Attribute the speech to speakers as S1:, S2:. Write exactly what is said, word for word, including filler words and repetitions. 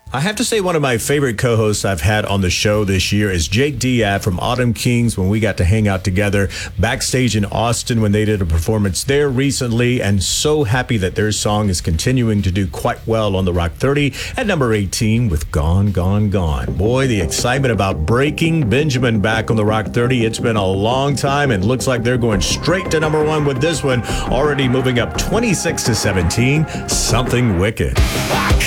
S1: I have to say one of my favorite co-hosts I've had on the show this year is Jake Diab from Autumn Kings when we got to hang out together backstage in Austin when they did a performance there recently, and so happy that their song is continuing to do quite well on the Rock thirty at number eighteen with Gone, Gone, Gone. Boy, the excitement about breaking Benjamin back on the Rock thirty. It's been a long time and looks like they're going straight to number one with this one, already moving up twenty-six to seventeen, Something Wicked.